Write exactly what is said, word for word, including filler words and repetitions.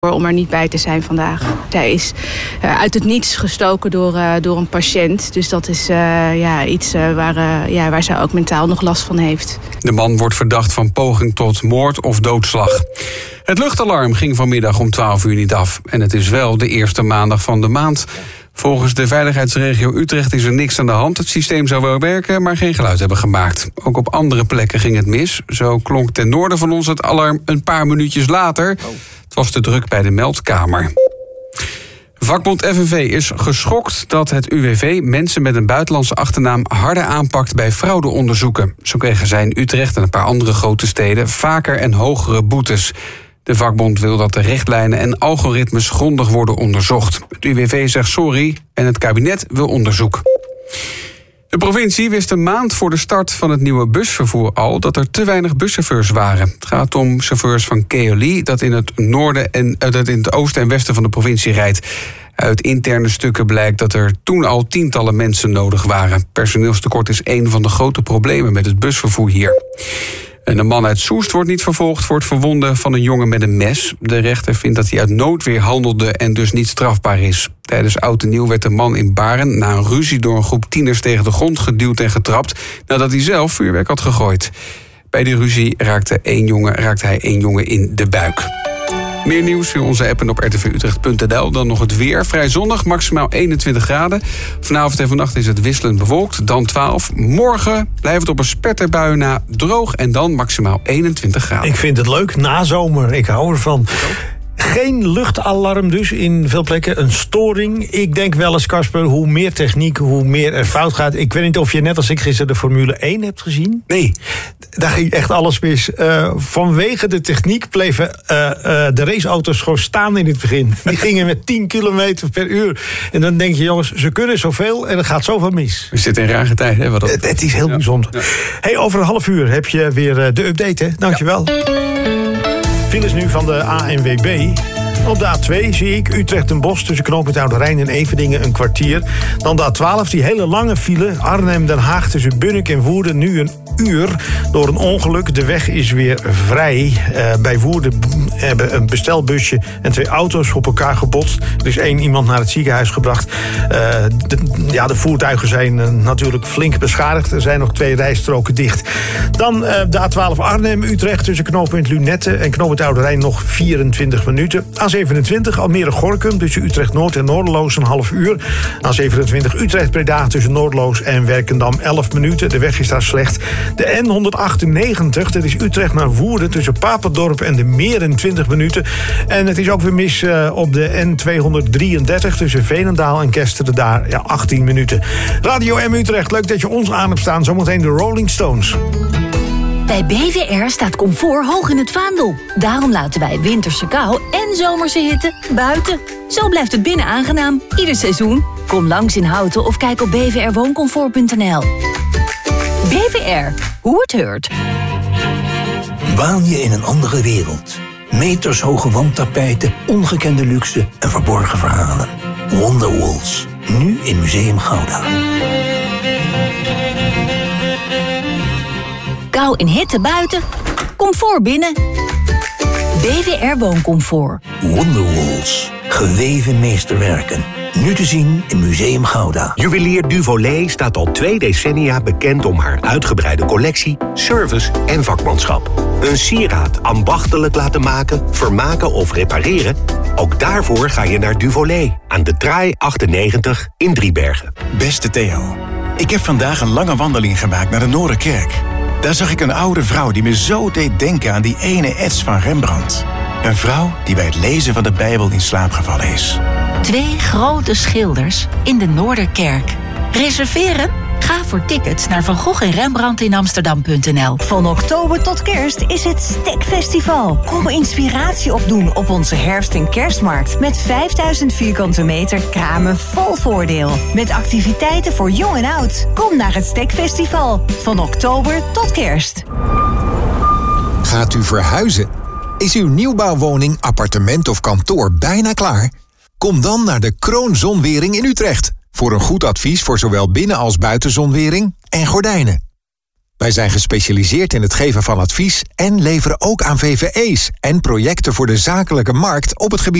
om er niet bij te zijn vandaag. Zij is uh, uit het niets gestoken door, uh, door een patiënt. Dus dat is uh, ja, iets uh, waar, uh, ja, waar zij ook mentaal nog last van heeft. De man wordt verdacht van poging tot moord of doodslag. Het luchtalarm ging vanmiddag om twaalf uur niet af. En het is wel de eerste maandag van de maand. Volgens de veiligheidsregio Utrecht is er niks aan de hand. Het systeem zou wel werken, maar geen geluid hebben gemaakt. Ook op andere plekken ging het mis. Zo klonk ten noorden van ons het alarm een paar minuutjes later. Het was te druk bij de meldkamer. Vakbond F N V is geschokt dat het U W V mensen met een buitenlandse achternaam harder aanpakt bij fraudeonderzoeken. Zo kregen zij in Utrecht en een paar andere grote steden vaker en hogere boetes. De vakbond wil dat de richtlijnen en algoritmes grondig worden onderzocht. Het U W V zegt sorry en het kabinet wil onderzoek. De provincie wist een maand voor de start van het nieuwe busvervoer al dat er te weinig buschauffeurs waren. Het gaat om chauffeurs van Keolis dat in het noorden en dat in het oosten en westen van de provincie rijdt. Uit interne stukken blijkt dat er toen al tientallen mensen nodig waren. Personeelstekort is een van de grote problemen met het busvervoer hier. En een man uit Soest wordt niet vervolgd voor het verwonden van een jongen met een mes. De rechter vindt dat hij uit noodweer handelde en dus niet strafbaar is. Tijdens Oud en Nieuw werd de man in Baren na een ruzie door een groep tieners tegen de grond geduwd en getrapt nadat hij zelf vuurwerk had gegooid. Bij die ruzie raakte, één jongen, raakte hij één jongen in de buik. Meer nieuws via onze app en op r t v utrecht punt n l. Dan nog het weer. Vrij zonnig, maximaal eenentwintig graden. Vanavond en vannacht is het wisselend bewolkt, dan twaalf. Morgen blijft het op een spetterbui na droog en dan maximaal eenentwintig graden. Ik vind het leuk, nazomer. Ik hou ervan. Geen luchtalarm dus in veel plekken. Een storing. Ik denk wel eens, Casper, hoe meer techniek, hoe meer er fout gaat. Ik weet niet of je net als ik gisteren de Formule één hebt gezien. Nee. Daar ging echt alles mis. Uh, vanwege de techniek bleven uh, uh, de raceauto's gewoon staan in het begin. Die gingen met tien kilometer per uur. En dan denk je, jongens, ze kunnen zoveel en er gaat zoveel mis. We zitten in rare tijd, hè? Wat dat... het, het is heel ja. bijzonder. Ja. Hey, over een half uur heb je weer de update, hè? Dankjewel. Ja. Files nu van de A N W B. Op de A twee zie ik Utrecht en Bosch tussen knooppunt Oude Rijn en Everdingen een kwartier. Dan de A twaalf, die hele lange file. Arnhem-Den Haag tussen Bunnik en Woerden nu een uur door een ongeluk. De weg is weer vrij. Uh, bij Woerden hebben een bestelbusje en twee auto's op elkaar gebotst. Er is één iemand naar het ziekenhuis gebracht. Uh, de, ja, de voertuigen zijn uh, natuurlijk flink beschadigd. Er zijn nog twee rijstroken dicht. Dan uh, de A twaalf Arnhem-Utrecht tussen knooppunt Lunette en knooppunt Oude Rijn nog vierentwintig minuten. A zevenentwintig Almere-Gorinchem tussen Utrecht-Noord en Noorderloos een half uur. A zevenentwintig Utrecht-Breda tussen Noordloos en Werkendam elf minuten. De weg is daar slecht. De N honderdachtennegentig, dat is Utrecht naar Woerden tussen Papendorp en de Meren twintig minuten. En het is ook weer mis uh, op de N tweehonderddrieëndertig tussen Veenendaal en Kesteren daar ja, achttien minuten. Radio M Utrecht, leuk dat je ons aan hebt staan. Zometeen de Rolling Stones. Bij B V R staat comfort hoog in het vaandel. Daarom laten wij winterse kou en zomerse hitte buiten. Zo blijft het binnen aangenaam, ieder seizoen. Kom langs in Houten of kijk op b v r wooncomfort punt n l. B V R, hoe het hoort. Waan je in een andere wereld. Metershoge wandtapijten, ongekende luxe en verborgen verhalen. Wonderwalls, nu in Museum Gouda. Kou en hitte buiten, comfort binnen. B V R Wooncomfort. Wonderwalls, geweven meesterwerken. Nu te zien in Museum Gouda. Juwelier Duvolet staat al twee decennia bekend om haar uitgebreide collectie, service en vakmanschap. Een sieraad ambachtelijk laten maken, vermaken of repareren? Ook daarvoor ga je naar Duvolet aan de Traai achtennegentig in Driebergen. Beste Theo, ik heb vandaag een lange wandeling gemaakt naar de Noorderkerk. Daar zag ik een oude vrouw die me zo deed denken aan die ene ets van Rembrandt. Een vrouw die bij het lezen van de Bijbel in slaap gevallen is. Twee grote schilders in de Noorderkerk. Reserveren? Ga voor tickets naar Van Gogh en Rembrandt in Amsterdam punt n l. Van oktober tot kerst is het Stekfestival. Kom inspiratie opdoen op onze herfst- en kerstmarkt. Met vijfduizend vierkante meter kramen vol voordeel. Met activiteiten voor jong en oud. Kom naar het Stekfestival. Van oktober tot kerst. Gaat u verhuizen? Is uw nieuwbouwwoning, appartement of kantoor bijna klaar? Kom dan naar de Kroon Zonwering in Utrecht. Voor een goed advies voor zowel binnen- als buitenzonwering en gordijnen. Wij zijn gespecialiseerd in het geven van advies en leveren ook aan V V E's en projecten voor de zakelijke markt op het gebied